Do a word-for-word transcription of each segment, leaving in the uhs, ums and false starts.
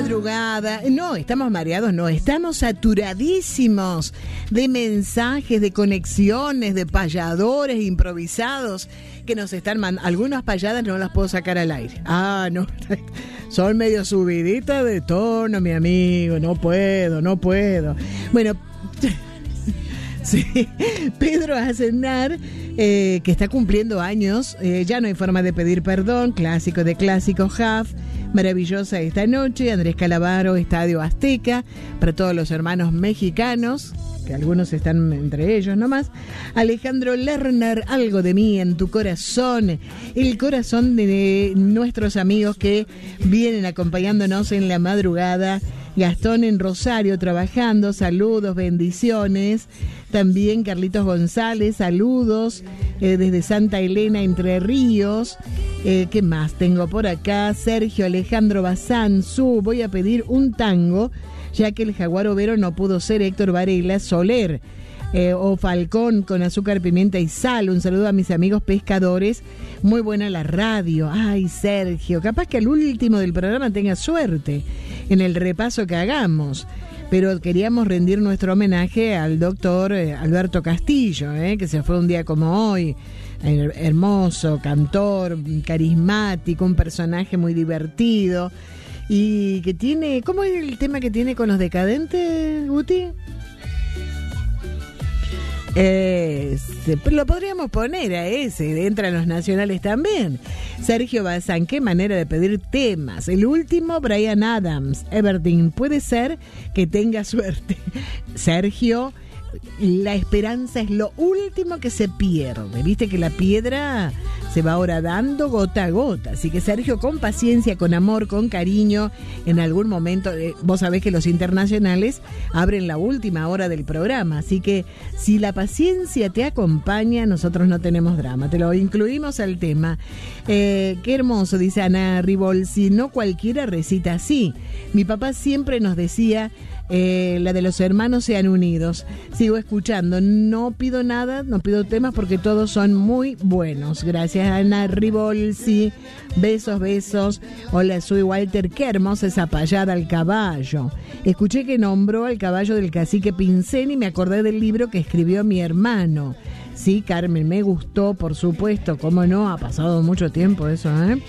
madrugada. No, estamos mareados, no, estamos saturadísimos de mensajes, de conexiones, de payadores improvisados que nos están mandando. Algunas payadas no las puedo sacar al aire. Ah, no, son medio subiditas de tono, mi amigo, no puedo, no puedo. Bueno, sí, Pedro Aznar, eh, que está cumpliendo años, eh, ya no hay forma de pedir perdón, clásico de clásicos, Huff, maravillosa esta noche, Andrés Calamaro, Estadio Azteca, para todos los hermanos mexicanos, que algunos están entre ellos nomás, Alejandro Lerner, algo de mí en tu corazón, el corazón de nuestros amigos que vienen acompañándonos en la madrugada, Gastón en Rosario trabajando, saludos, bendiciones. También Carlitos González, saludos eh, desde Santa Elena, Entre Ríos. Eh, ¿Qué más tengo por acá? Sergio Alejandro Bazán, su, voy a pedir un tango, ya que el Jaguar Overo no pudo ser Héctor Varela, Soler. Eh, o Falcón con azúcar, pimienta y sal. Un saludo a mis amigos pescadores. Muy buena la radio. Ay, Sergio, capaz que al último del programa tenga suerte en el repaso que hagamos. Pero queríamos rendir nuestro homenaje al doctor eh, Alberto Castillo, eh, que se fue un día como hoy. Hermoso, cantor, carismático, un personaje muy divertido. Y que tiene... ¿Cómo es el tema que tiene con los decadentes, Guti? Ese, lo podríamos poner a ese, entran los nacionales también. Sergio Bazán, qué manera de pedir temas. El último, Bryan Adams, Everdeen, puede ser que tenga suerte. Sergio, la esperanza es lo último que se pierde. Viste que la piedra se va horadando gota a gota. Así que Sergio, con paciencia, con amor, con cariño, en algún momento, eh, vos sabés que los internacionales abren la última hora del programa. Así que si la paciencia te acompaña, nosotros no tenemos drama. Te lo incluimos al tema. Eh, qué hermoso, dice Ana Ribolsi. No cualquiera recita así. Mi papá siempre nos decía... Eh, la de los hermanos sean unidos. Sigo escuchando, no pido nada, no pido temas porque todos son muy buenos. Gracias, Ana Ribolsi. Besos, besos. Hola, soy Walter. Qué hermosa esa payada al caballo. Escuché que nombró al caballo del cacique Pincén y me acordé del libro que escribió mi hermano. Sí, Carmen, me gustó, por supuesto, cómo no, ha pasado mucho tiempo eso, ¿eh?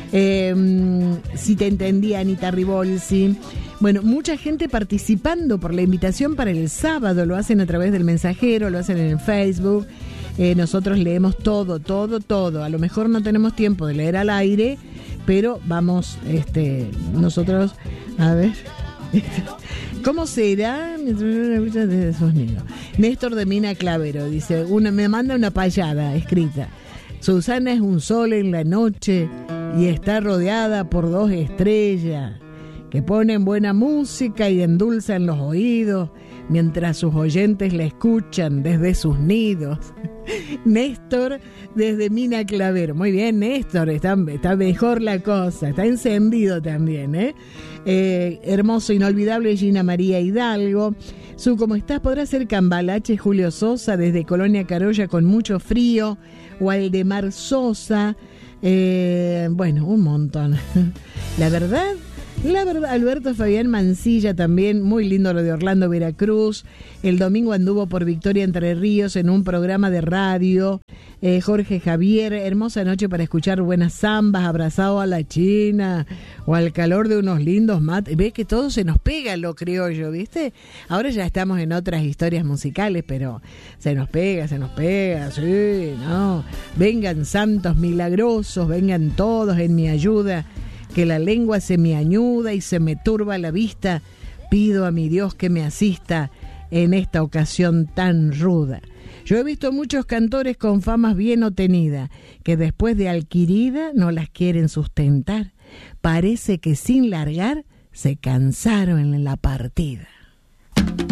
Eh, si te entendí, Anita Ribolsi. Bueno, mucha gente participando por la invitación para el sábado, lo hacen a través del mensajero, lo hacen en el Facebook. Eh, nosotros leemos todo, todo, todo. A lo mejor no tenemos tiempo de leer al aire, pero vamos, este, nosotros, a ver... ¿Cómo será? De esos niños. Néstor de Mina Clavero dice, una, me manda una payada escrita. Susana es un sol en la noche y está rodeada por dos estrellas que ponen buena música y endulzan los oídos mientras sus oyentes la escuchan desde sus nidos. Néstor desde Mina Clavero. Muy bien, Néstor, está, está mejor la cosa, está encendido también, ¿eh? Eh, hermoso, inolvidable Gina María Hidalgo. Su ¿cómo estás? Podrá ser Cambalache Julio Sosa desde Colonia Carolla con mucho frío. Waldemar Sosa. Eh, bueno, un montón. La verdad... La verdad, Alberto Fabián Mancilla también, muy lindo lo de Orlando, Veracruz. El domingo anduvo por Victoria, Entre Ríos, en un programa de radio. Eh, Jorge Javier, hermosa noche para escuchar buenas zambas, abrazado a la China o al calor de unos lindos mates. Ves que todo se nos pega lo criollo, ¿viste? Ahora ya estamos en otras historias musicales, pero se nos pega, se nos pega, sí, no. Vengan santos milagrosos, vengan todos en mi ayuda. Que la lengua se me añuda y se me turba la vista, pido a mi Dios que me asista en esta ocasión tan ruda. Yo he visto muchos cantores con famas bien obtenidas, que después de adquirida no las quieren sustentar. Parece que sin largar se cansaron en la partida.